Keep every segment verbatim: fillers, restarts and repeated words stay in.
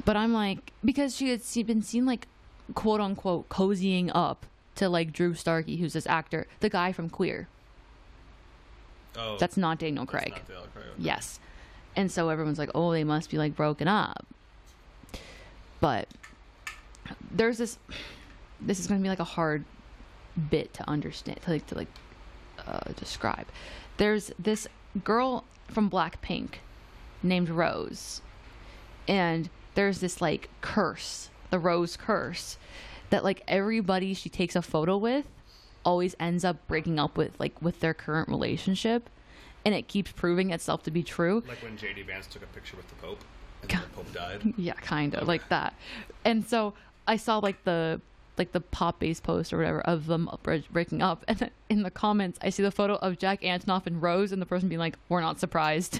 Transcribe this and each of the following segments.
But I'm like, because she had see, been seen like, quote unquote, cozying up to like Drew Starkey, who's this actor, the guy from Queer. Oh, that's not Daniel Craig. That's not Daniel Craig. Okay. Yes, and so everyone's like, oh, they must be like broken up. But there's this. This is going to be like a hard bit to understand, to like to like uh, describe. There's this girl from Blackpink named Rose, and there's this like curse, the Rose curse, that like everybody she takes a photo with always ends up breaking up with, like with their current relationship, and it keeps proving itself to be true. Like when J D Vance took a picture with the Pope and then the Pope died. Yeah, kind of like that. And so I saw like the like the pop bass post or whatever of them breaking up, and then in the comments I see the photo of Jack Antonoff and Rose, and the person being like, "We're not surprised."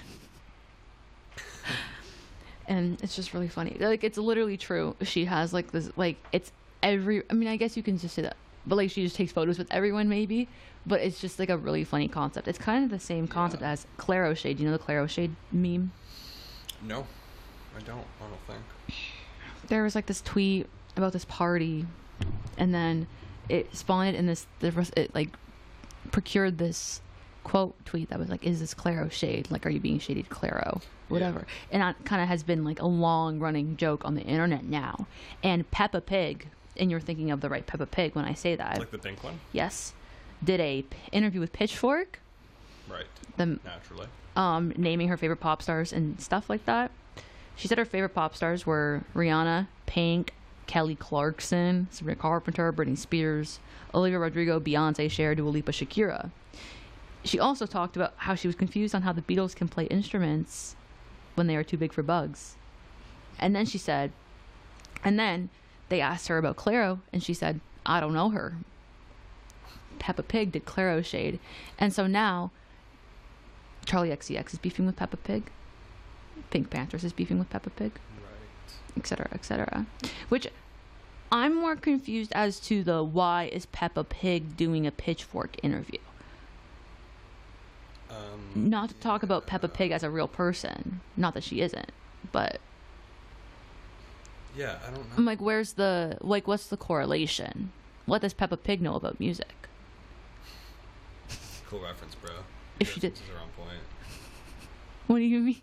And it's just really funny. Like, it's literally true. She has like this, like, it's every, I mean, I guess you can just say that, but like she just takes photos with everyone maybe, but it's just like a really funny concept. It's kind of the same concept yeah. as Clairo Shade. You know the Clairo Shade meme? No, I don't. I don't think. There was like this tweet about this party, and then it spawned in this, it like procured this quote tweet that was like, "Is this Clairo Shade? Like, are you being shady to Clairo?" Whatever. Yeah. And that kind of has been like a long running joke on the internet now. And Peppa Pig, and you're thinking of the right Peppa Pig when I say that. Like the pink one? Yes. Did a p- interview with Pitchfork. Right. The, Naturally. Um, naming her favorite pop stars and stuff like that. She said her favorite pop stars were Rihanna, Pink, Kelly Clarkson, Sabrina Carpenter, Britney Spears, Olivia Rodrigo, Beyonce, Cher, Dua Lipa, Shakira. She also talked about how she was confused on how the Beatles can play instruments when they are too big for Bugs. And then she said, and then they asked her about Clairo, and she said, "I don't know her." Peppa Pig did Clairo Shade. And so now Charlie X C X is beefing with Peppa Pig. Pink Panthers is beefing with Peppa Pig. Right. Et cetera, et cetera. Which I'm more confused as to the why is Peppa Pig doing a Pitchfork interview. Um, Not to talk about Peppa Pig as a real person. Not that she isn't, but yeah, I don't know. I'm like, where's the, like, what's the correlation? What does Peppa Pig know about music? Cool reference, bro. Your if she did, are on point. What do you mean?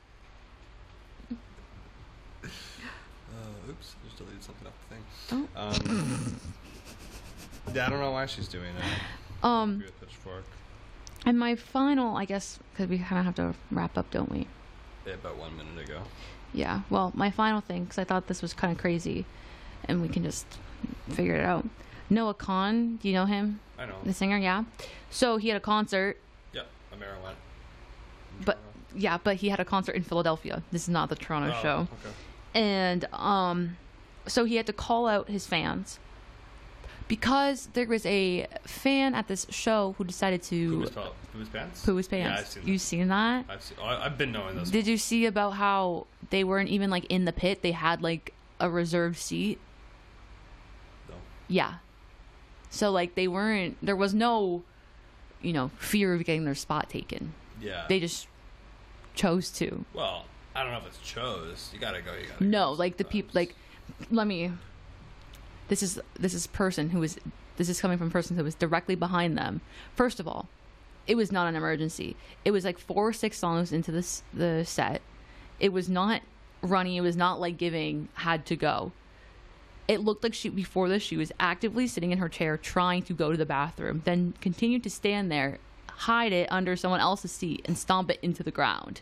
Uh, oops, I just deleted something off the thing. Oh. Um, yeah, I don't know why she's doing it. Um. With Pitchfork. And my final, I guess, because we kind of have to wrap up, don't we? Yeah, about one minute ago. Yeah, well, my final thing, because I thought this was kind of crazy, and we can just figure it out. Noah Kahan, do you know him? I know. The singer, yeah. So he had a concert. Yeah, Amara went. But, yeah, but he had a concert in Philadelphia. This is not the Toronto oh, show. Okay. And, um, so he had to call out his fans. Because there was a fan at this show who decided to... Who was, who was pants? Who was pants. Yeah, I've seen that. You've seen that? I've, seen, oh, I've been knowing this. Did one. you see about how they weren't even, like, in the pit? They had, like, a reserved seat? No. Yeah. So, like, they weren't... There was no, you know, fear of getting their spot taken. Yeah. They just chose to. Well, I don't know if it's chose. You gotta go, you gotta No, go like, the people... Like, let me... This is this is person who was this is coming from a person who was directly behind them. First of all, it was not an emergency. It was like four or six songs into this the set. It was not running. It was not like giving had to go. It looked like she before this she was actively sitting in her chair trying to go to the bathroom, then continued to stand there, hide it under someone else's seat, and stomp it into the ground.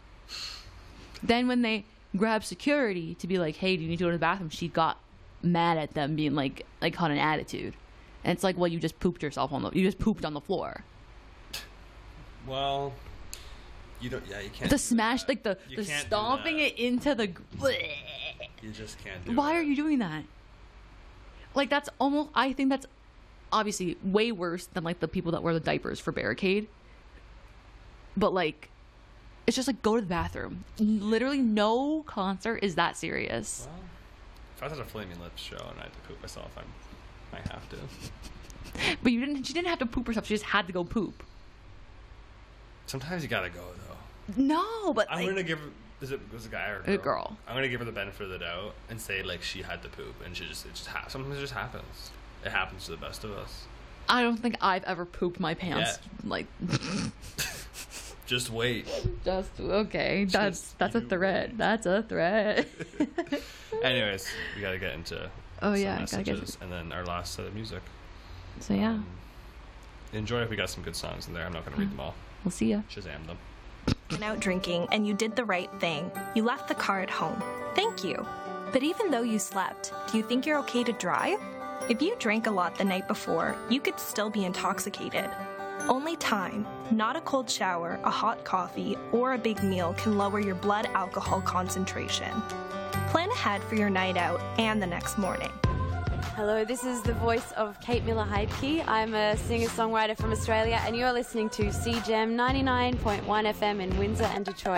Then when they grabbed security to be like, "Hey, do you need to go to the bathroom?" she got mad at them, being like like had an attitude, and it's like, well, you just pooped yourself on the you just pooped on the floor. Well, you don't. Yeah, you can't. The do smash, that. like the You the can't do stomping that. it into the. You just can't do Why it. are you doing that? Like, that's almost. I think that's obviously way worse than like the people that wear the diapers for Barricade. But like, it's just like, go to the bathroom. Literally, no concert is that serious. Well, if I was at a Flaming Lips show and I had to poop myself, I might have to. But you didn't. She didn't have to poop herself. She just had to go poop. Sometimes you gotta go though. No, but I'm like, gonna give. Is it was it a guy or a girl? A girl. I'm gonna give her the benefit of the doubt and say like she had to poop and she just it just ha- sometimes it just happens. It happens to the best of us. I don't think I've ever pooped my pants. Yeah. Like, just wait. Just okay. That's Just that's a you threat. wait. That's a threat. Anyways, we gotta get into Oh, some yeah, gotta messages get- and then our last set of music. So yeah, Um, enjoy if we got some good songs in there. I'm not gonna read them all. we'll see ya. Shazam them. Went out drinking and you did the right thing. You left the car at home. Thank you. But even though you slept, do you think you're okay to drive? If you drank a lot the night before, you could still be intoxicated. Only time, not a cold shower, a hot coffee, or a big meal can lower your blood alcohol concentration. Plan ahead for your night out and the next morning. Hello, this is the voice of Kate Miller-Heidke. I'm a singer-songwriter from Australia, and you're listening to C G E M ninety-nine point one F M in Windsor and Detroit.